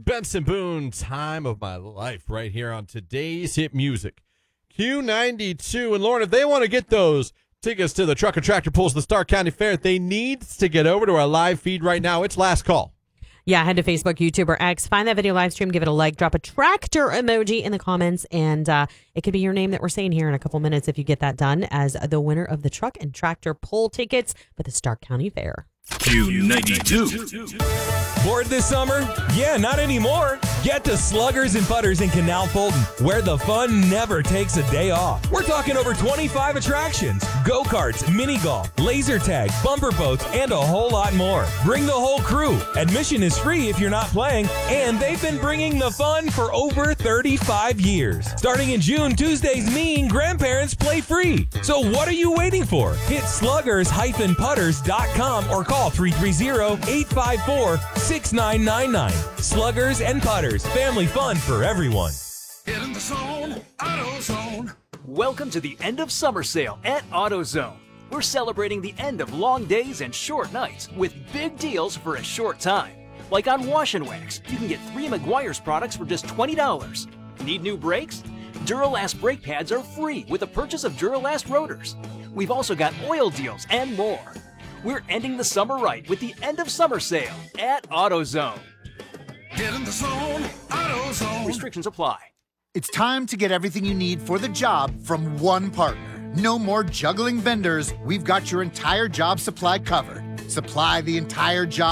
Benson Boone, Time of My Life, right here on today's hit music. Q92. And Lauren, if they want to get those tickets to the Truck and Tractor Pulls the Stark County Fair, they need to get over to our live feed right now. It's last call. Yeah, head to Facebook, YouTube, or X. Find that video live stream, give it a like, drop a tractor emoji in the comments, and it could be your name that we're saying here in a couple minutes if you get that done as the winner of the Truck and Tractor Pull tickets for the Stark County Fair. Q92. Bored this summer? Yeah, not anymore. Get to Sluggers and Putters in Canal Fulton, where the fun never takes a day off. We're talking over 25 attractions, go-karts, mini golf, laser tag, bumper boats, and a whole lot more. Bring the whole crew. Admission is free if you're not playing, and they've been bringing the fun for over 35 years. Starting in June, Tuesdays mean grandparents play free. So what are you waiting for? Hit sluggers-putters.com or call 330-854-6999. Sluggers and Putters, family fun for everyone. Get in the zone, AutoZone. Welcome to the end of summer sale at AutoZone. We're celebrating the end of long days and short nights with big deals for a short time. Like on Wash and Wax, you can get 3 Meguiar's products for just $20. Need new brakes? Duralast brake pads are free with the purchase of Duralast rotors. We've also got oil deals and more. We're ending the summer right with the end of summer sale at AutoZone. Get in the zone, AutoZone. Restrictions apply. It's time to get everything you need for the job from one partner. No more juggling vendors. We've got your entire job supply covered. Supply the entire job